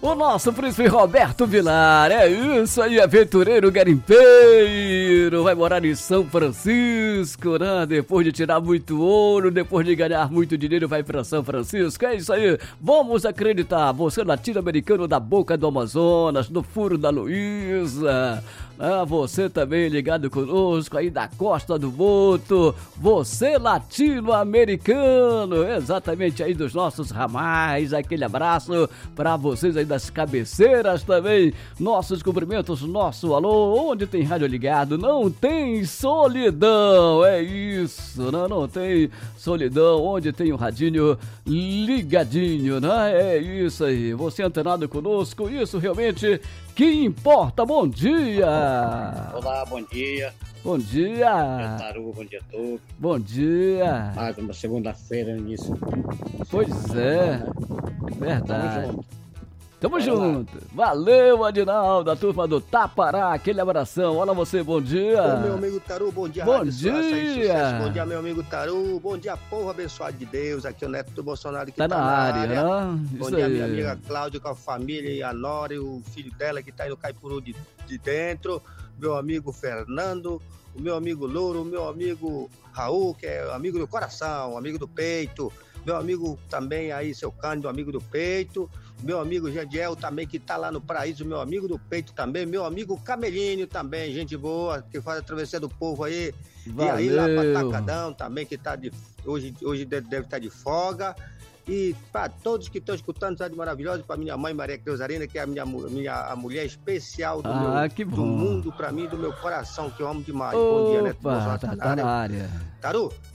O nosso príncipe Roberto Vilar, é isso aí, aventureiro garimpeiro, vai morar em São Francisco, né? Depois de tirar muito ouro, depois de ganhar muito dinheiro, vai para São Francisco, é isso aí, vamos acreditar, você latino-americano da Boca do Amazonas, do Furo da Luísa, você também ligado conosco aí da Costa do Boto, você latino-americano, exatamente aí dos nossos ramais, aquele abraço para vocês aí das cabeceiras também, nossos cumprimentos, nosso alô, onde tem rádio ligado, não tem solidão, é isso, não tem solidão, onde tem um radinho ligadinho, né? É isso aí, você antenado conosco, isso realmente que importa. Bom dia! Olá, bom dia. Bom dia! Taru, bom dia a todos. Bom dia! Mais uma segunda-feira nisso. Pois é, verdade. Tamo junto. Valeu, Adinaldo, a turma do Tapará, aquele abração. Olha você, bom dia. Ô, meu amigo Taru, bom dia. Bom dia. Bom dia, meu amigo Taru. Bom dia, povo abençoado de Deus. Aqui é o Neto do Bolsonaro que tá na área, né? Bom dia, minha amiga Cláudia com a família e a Nora e o filho dela que tá aí no Caipuru de dentro. Meu amigo Fernando, o meu amigo Louro, o meu amigo Raul, que é amigo do coração, amigo do peito. Meu amigo também aí, seu Cândido, amigo do peito. Meu amigo Jadiel também, que tá lá no Paraíso, meu amigo do peito também. Meu amigo Camelinho também, gente boa, que faz a travessia do povo aí. Valeu. E aí lá pra Tacadão também, que tá hoje deve estar de folga. E para todos que estão escutando, sabe, maravilhoso, para minha mãe Maria Cleusarina, que é a mulher especial do mundo, para mim, do meu coração, que eu amo demais. Opa, bom dia, Neto. tá na área. Taru,